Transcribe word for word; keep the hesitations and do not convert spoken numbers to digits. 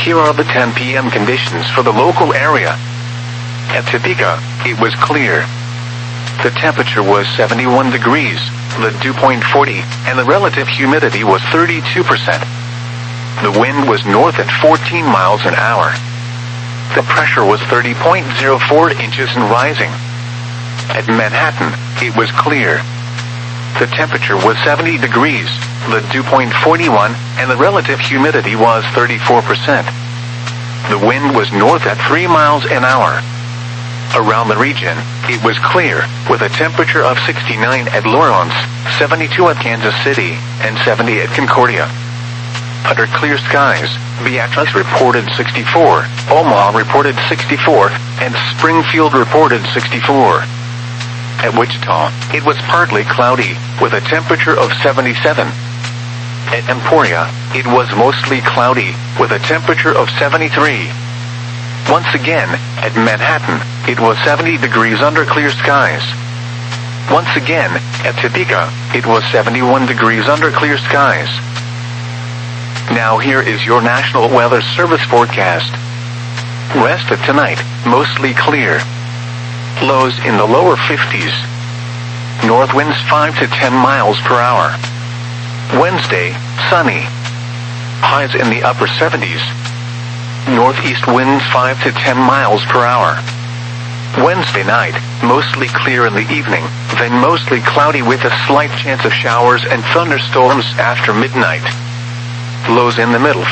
Here are the ten p m conditions for the local area. At Topeka, it was clear. The temperature was seventy-one degrees, the dew point forty, and the relative humidity was thirty-two percent. The wind was north at fourteen miles an hour. The pressure was thirty point zero four inches and rising. At Manhattan, it was clear. The temperature was seventy degrees, the dew point forty-one, and the relative humidity was thirty-four percent. The wind was north at three miles an hour. Around the region, it was clear, with a temperature of sixty-nine at Lawrence, seventy-two at Kansas City, and seventy at Concordia. Under clear skies, Beatrice reported sixty-four, Omaha reported sixty-four, and Springfield reported sixty-four. At Wichita, it was partly cloudy, with a temperature of seventy-seven. At Emporia, it was mostly cloudy, with a temperature of seventy-three. Once again, at Manhattan, it was seventy degrees under clear skies. Once again, at Topeka, it was seventy-one degrees under clear skies. Now here is your National Weather Service forecast. Rest of tonight, mostly clear. Lows in the lower fifties. North winds five to ten miles per hour. Wednesday, sunny. Highs in the upper seventies. Northeast winds five to ten miles per hour. Wednesday night, mostly clear in the evening, then mostly cloudy with a slight chance of showers and thunderstorms after midnight. Lows in the middle